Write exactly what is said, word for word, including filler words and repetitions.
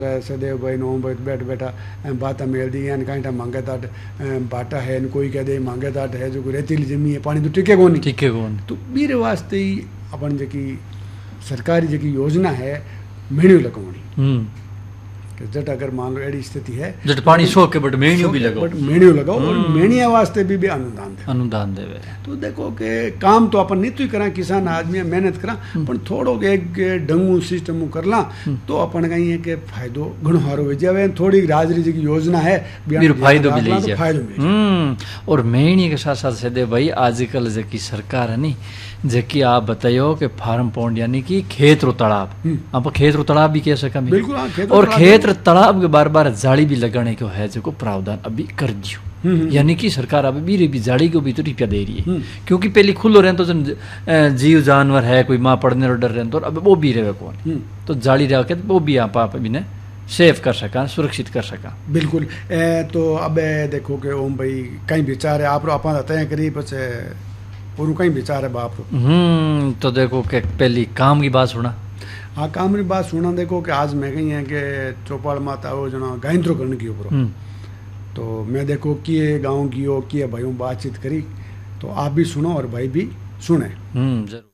सदैव भाई नो बैठ बैठा बात मेल दी हैं कहीं मांगे ताट बाटा है कोई कह दे मांगे ताट है जो रेतीली जमी है पानी तो टिके कोनी टिके कोनी तो मेरे वास्ते ही अपन जी सरकारी जी योजना है मेणियों लगवानी जट अगर मान लो एड़ी स्थिति है जट पानी सो के बट मेणियों भी लगाओ बट मेणियों लगाओ और मेणिया वास्ते भी, भी अनुदान दे अनुदान देवे तो देखो कि काम तो अपन नहीं तो करा किसान आदमी मेहनत करा पण थोड़ो एक ढंगू सिस्टम करला तो अपन कहीं है कि फायदो घणो हारो हो जावे थोड़ी राजरी जी की योजना है बिर फायदो भी ले जाए फायदो मिल हम्म और मेणी के साथ साथ सदे भाई आजकल जकी सरकार है नी जकी आप बतायो कि फार्म पॉन्ड यानी कि खेत रो तालाब आप खेत रो तालाब भी कह सका बिल्कुल और खेत तालाब के बार बार जाली भी लगाने को है जो प्रावधान अभी कर दियो यानी कि सरकार अभी भी भी जाली को भी तो रुपया दे रही है क्योंकि पहले खुलो रहे तो जीव जानवर है कोई माँ पड़ने रो डर रहे तो अब वो भी रहे कौन तो जाली रह के वो भी आप आप ने सेफ कर सका सुरक्षित कर सका बिल्कुल ए, तो अब देखो कि ओम भाई कहीं विचार है आप आप तय करी बस और कहीं विचार है बाप हम्म तो देखो कि पहली काम की बात सुना हाँ काम की बात सुना देखो कि आज मैं कही है कि चौपाल माता वो जना गायंत्रो करने की ऊपर तो मैं देखो किए गाँव की हो किए भाइयों बातचीत करी तो आप भी सुनो और भाई भी सुने जरूर।